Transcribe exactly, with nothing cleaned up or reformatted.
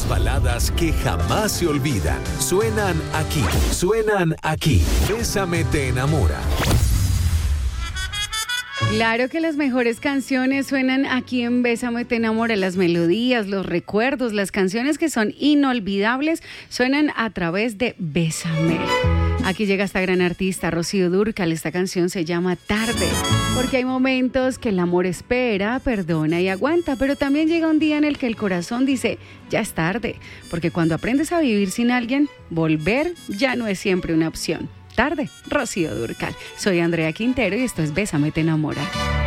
Las baladas que jamás se olvidan. Suenan aquí. Suenan aquí. Bésame te enamora. Claro que las mejores canciones suenan aquí en Bésame te enamora. Las melodías, los recuerdos, las canciones que son inolvidables suenan a través de Bésame. Aquí llega esta gran artista, Rocío Dúrcal. Esta canción se llama Tarde, porque hay momentos que el amor espera, perdona y aguanta, pero también llega un día en el que el corazón dice, ya es tarde, porque cuando aprendes a vivir sin alguien, volver ya no es siempre una opción. Tarde, Rocío Dúrcal. Soy Andrea Quintero y esto es Bésame te enamora.